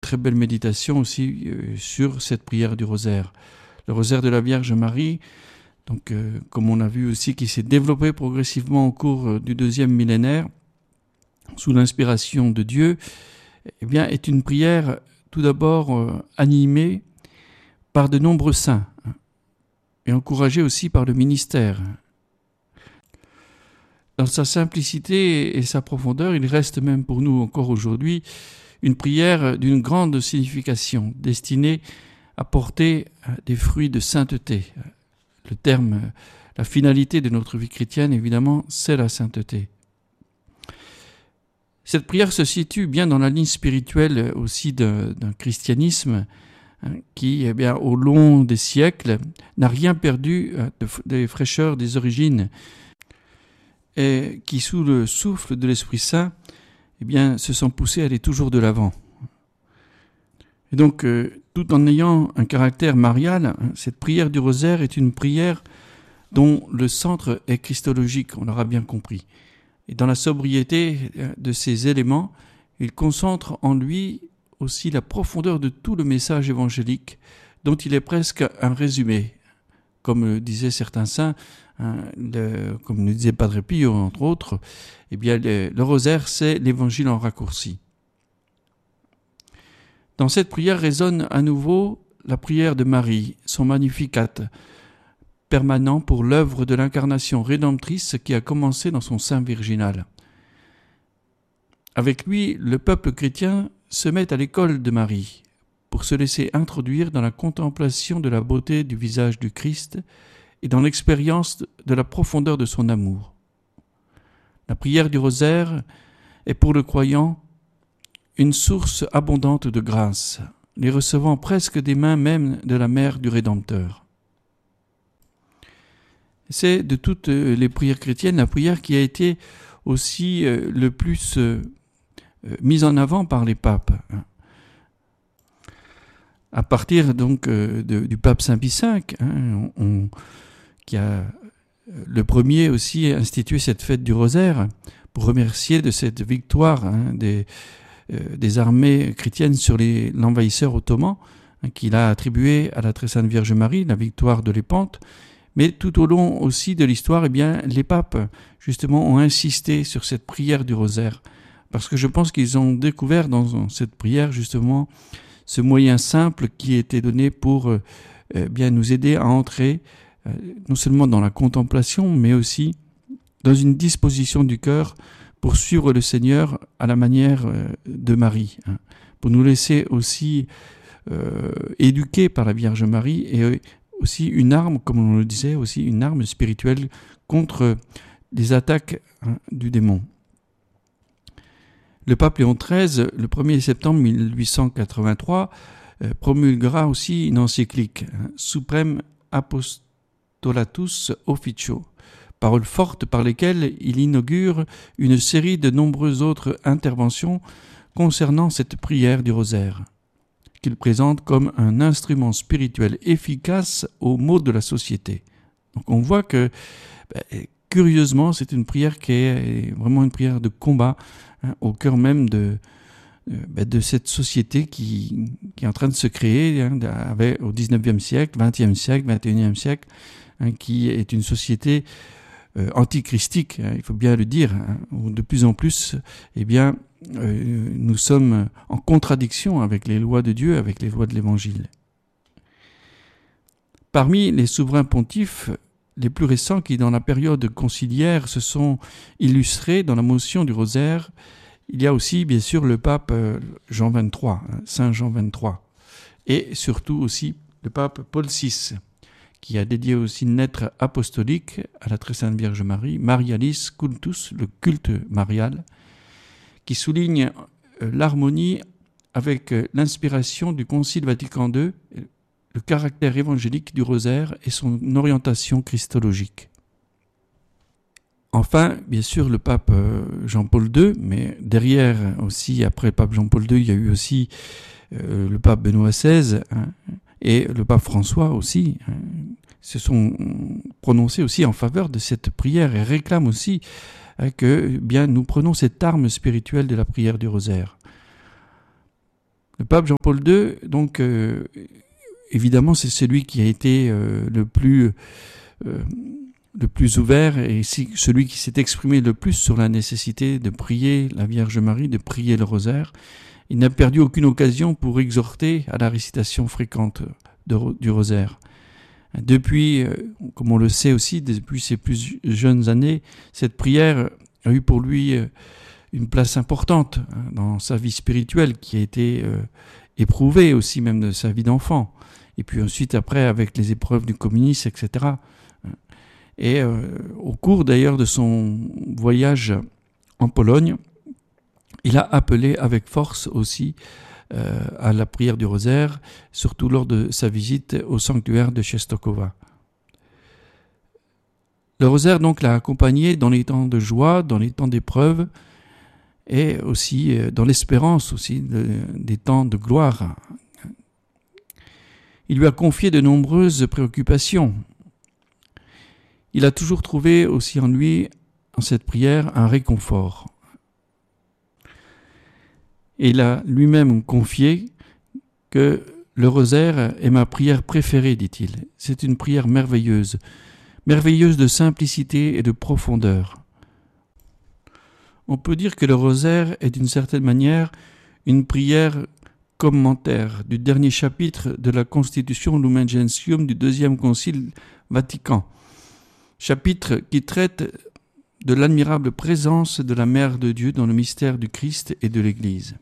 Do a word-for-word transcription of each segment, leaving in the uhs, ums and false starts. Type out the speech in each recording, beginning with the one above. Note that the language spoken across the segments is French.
très belle méditation aussi euh, sur cette prière du rosaire. Le rosaire de la Vierge Marie, donc, euh, comme on a vu aussi, qui s'est développé progressivement au cours euh, du deuxième millénaire, sous l'inspiration de Dieu, eh bien, est une prière tout d'abord euh, animée par de nombreux saints et encouragée aussi par le ministère. Dans sa simplicité et sa profondeur, il reste même pour nous encore aujourd'hui une prière d'une grande signification, destinée à porter des fruits de sainteté. Le terme, la finalité de notre vie chrétienne, évidemment, c'est la sainteté. Cette prière se situe bien dans la ligne spirituelle aussi de, d'un christianisme hein, qui, eh bien, au long des siècles, n'a rien perdu de, des fraîcheurs des origines et qui, sous le souffle de l'Esprit Saint, eh bien, se sont poussés à aller toujours de l'avant. Et donc, euh, tout en ayant un caractère marial, hein, cette prière du rosaire est une prière dont le centre est christologique, on l'aura bien compris. Et dans la sobriété de ces éléments, il concentre en lui aussi la profondeur de tout le message évangélique, dont il est presque un résumé. Comme le disaient certains saints, hein, le, comme le disait Padre Pio, entre autres, eh bien, le, le rosaire, c'est l'évangile en raccourci. Dans cette prière résonne à nouveau la prière de Marie, son Magnificat, permanent pour l'œuvre de l'incarnation rédemptrice qui a commencé dans son sein virginal. Avec lui, le peuple chrétien se met à l'école de Marie pour se laisser introduire dans la contemplation de la beauté du visage du Christ et dans l'expérience de la profondeur de son amour. La prière du rosaire est pour le croyant une source abondante de grâce, les recevant presque des mains même de la mère du Rédempteur. C'est de toutes les prières chrétiennes la prière qui a été aussi le plus mise en avant par les papes. À partir donc de, du pape Saint Pie cinq, hein, on, on, qui a le premier aussi institué cette fête du rosaire pour remercier de cette victoire hein, des, euh, des armées chrétiennes sur les, l'envahisseur ottoman, hein, qu'il a attribué à la très sainte Vierge Marie, la victoire de Lépante. Mais tout au long aussi de l'histoire, eh bien, les papes, justement, ont insisté sur cette prière du rosaire. Parce que je pense qu'ils ont découvert dans cette prière, justement, ce moyen simple qui était donné pour euh, bien nous aider à entrer euh, non seulement dans la contemplation, mais aussi dans une disposition du cœur pour suivre le Seigneur à la manière euh, de Marie, hein, pour nous laisser aussi euh, éduquer par la Vierge Marie et euh, aussi une arme, comme on le disait, aussi une arme spirituelle contre les attaques hein, du démon. Le pape Léon treize, le premier septembre mille huit cent quatre-vingt-trois, euh, promulguera aussi une encyclique, hein, Supreme Apostolatus Officio, paroles fortes par lesquelles il inaugure une série de nombreuses autres interventions concernant cette prière du rosaire, qu'il présente comme un instrument spirituel efficace aux maux de la société. Donc on voit que, ben, curieusement, c'est une prière qui est vraiment une prière de combat, hein, au cœur même de, ben, de cette société qui, qui est en train de se créer hein, avec, au dix-neuvième siècle, vingtième siècle, vingt et unième siècle, hein, qui est une société euh, antichristique, hein, il faut bien le dire, hein, où de plus en plus, eh bien, Euh, nous sommes en contradiction avec les lois de Dieu, avec les lois de l'Évangile. Parmi les souverains pontifes les plus récents qui, dans la période conciliaire, se sont illustrés dans la motion du rosaire, il y a aussi, bien sûr, le pape Jean vingt-trois, Saint Jean vingt-trois, et surtout aussi le pape Paul six, qui a dédié aussi une lettre apostolique à la très sainte Vierge Marie, Marialis Cultus, le culte marial, qui souligne l'harmonie avec l'inspiration du Concile Vatican deux, le caractère évangélique du rosaire et son orientation christologique. Enfin, bien sûr, le pape Jean-Paul deux, mais derrière aussi, après le pape Jean-Paul deux, il y a eu aussi euh, le pape Benoît seize hein, et le pape François aussi, hein, se sont prononcés aussi en faveur de cette prière et réclament aussi que bien nous prenons cette arme spirituelle de la prière du rosaire. Le pape Jean-Paul deux, donc, euh, évidemment, c'est celui qui a été euh, le plus euh, le plus ouvert et celui qui s'est exprimé le plus sur la nécessité de prier la Vierge Marie, de prier le rosaire. Il n'a perdu aucune occasion pour exhorter à la récitation fréquente de, du rosaire. Depuis, comme on le sait aussi, depuis ses plus jeunes années, cette prière a eu pour lui une place importante dans sa vie spirituelle qui a été éprouvée aussi, même de sa vie d'enfant. Et puis ensuite, après, avec les épreuves du communisme, et cetera. Et euh, au cours d'ailleurs de son voyage en Pologne, il a appelé avec force aussi euh, à la prière du rosaire, surtout lors de sa visite au sanctuaire de Czestochowa. Le rosaire donc l'a accompagné dans les temps de joie, dans les temps d'épreuve, et aussi euh, dans l'espérance aussi de, des temps de gloire. Il lui a confié de nombreuses préoccupations. Il a toujours trouvé aussi en lui, en cette prière, un réconfort. Et il a lui-même confié que le rosaire est ma prière préférée, dit-il. C'est une prière merveilleuse, merveilleuse de simplicité et de profondeur. On peut dire que le rosaire est d'une certaine manière une prière commentaire du dernier chapitre de la Constitution Lumen Gentium du deuxième Concile Vatican. Chapitre qui traite de l'admirable présence de la Mère de Dieu dans le mystère du Christ et de l'Église.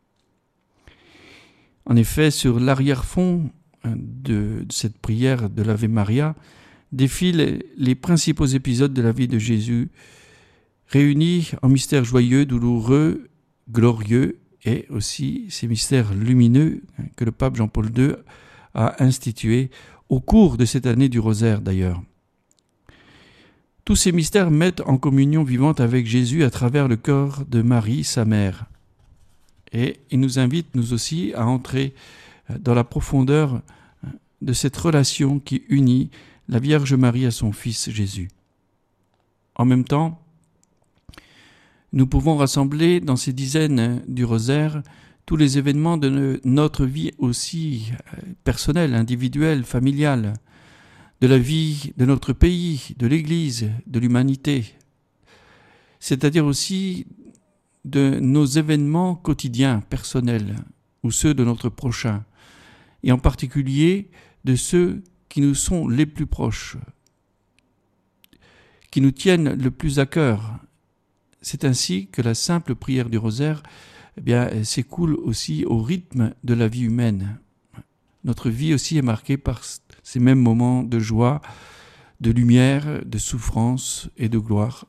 En effet, sur l'arrière-fond de cette prière de l'Ave Maria défilent les principaux épisodes de la vie de Jésus, réunis en mystères joyeux, douloureux, glorieux, et aussi ces mystères lumineux que le pape Jean-Paul deux a institués au cours de cette année du rosaire d'ailleurs. Tous ces mystères mettent en communion vivante avec Jésus à travers le cœur de Marie, sa mère. Et il nous invite, nous aussi, à entrer dans la profondeur de cette relation qui unit la Vierge Marie à son Fils Jésus. En même temps, nous pouvons rassembler dans ces dizaines du rosaire tous les événements de notre vie aussi personnelle, individuelle, familiale, de la vie de notre pays, de l'Église, de l'humanité, c'est-à-dire aussi de nos événements quotidiens, personnels, ou ceux de notre prochain, et en particulier de ceux qui nous sont les plus proches, qui nous tiennent le plus à cœur. C'est ainsi que la simple prière du rosaire eh bien, s'écoule aussi au rythme de la vie humaine. Notre vie aussi est marquée par ces mêmes moments de joie, de lumière, de souffrance et de gloire.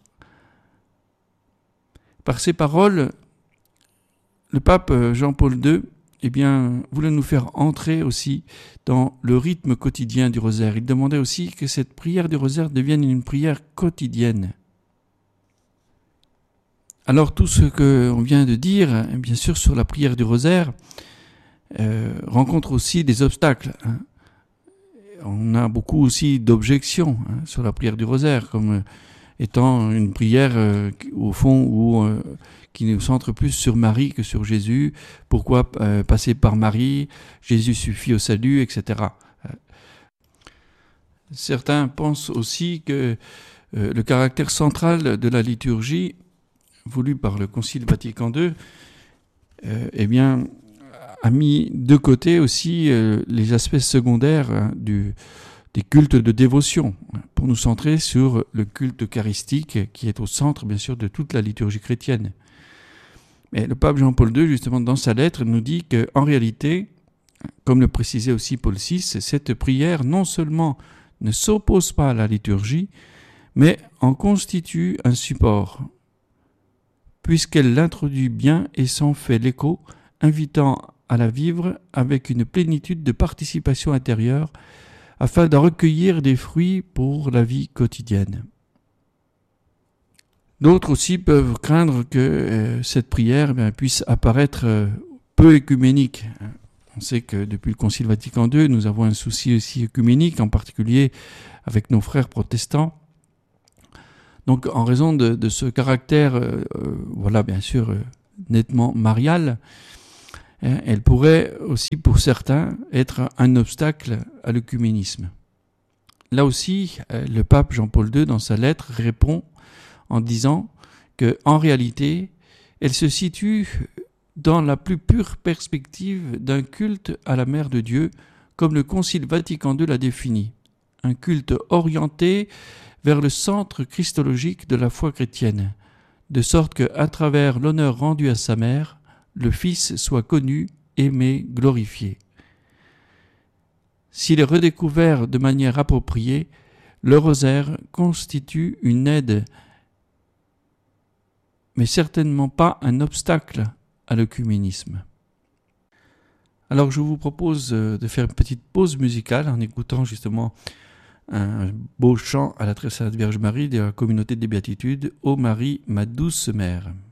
Par ces paroles, le pape Jean-Paul deux eh bien, voulait nous faire entrer aussi dans le rythme quotidien du rosaire. Il demandait aussi que cette prière du rosaire devienne une prière quotidienne. Alors tout ce qu'on vient de dire, bien sûr, sur la prière du rosaire, euh, rencontre aussi des obstacles. Hein. On a beaucoup aussi d'objections hein, sur la prière du rosaire, comme euh, étant une prière, euh, au fond, où, euh, qui nous centre plus sur Marie que sur Jésus. Pourquoi euh, passer par Marie? Jésus suffit au salut, et cetera. Certains pensent aussi que euh, le caractère central de la liturgie voulu par le Concile Vatican deux, euh, eh bien, a mis de côté aussi euh, les aspects secondaires hein, du, des cultes de dévotion, hein, pour nous centrer sur le culte eucharistique qui est au centre, bien sûr, de toute la liturgie chrétienne. Mais le pape Jean-Paul deux, justement, dans sa lettre, nous dit qu'en réalité, comme le précisait aussi Paul six, cette prière non seulement ne s'oppose pas à la liturgie, mais en constitue un support, puisqu'elle l'introduit bien et s'en fait l'écho, invitant à la vivre avec une plénitude de participation intérieure, afin de recueillir des fruits pour la vie quotidienne. D'autres aussi peuvent craindre que euh, cette prière eh, puisse apparaître euh, peu écuménique. On sait que depuis le Concile Vatican deux, nous avons un souci aussi œcuménique, en particulier avec nos frères protestants. Donc, en raison de, de ce caractère, euh, voilà, bien sûr, euh, nettement marial, elle pourrait aussi pour certains être un obstacle à l'œcuménisme. Là aussi, le pape Jean-Paul deux, dans sa lettre, répond en disant que, en réalité, elle se situe dans la plus pure perspective d'un culte à la Mère de Dieu, comme le Concile Vatican deux l'a défini, un culte orienté vers le centre christologique de la foi chrétienne, de sorte que, à travers l'honneur rendu à sa mère, le Fils soit connu, aimé, glorifié. S'il est redécouvert de manière appropriée, le rosaire constitue une aide, mais certainement pas un obstacle à l'œcuménisme. Alors je vous propose de faire une petite pause musicale en écoutant justement un beau chant à la très sainte Vierge Marie de la communauté des Béatitudes, Ô Marie, ma douce mère.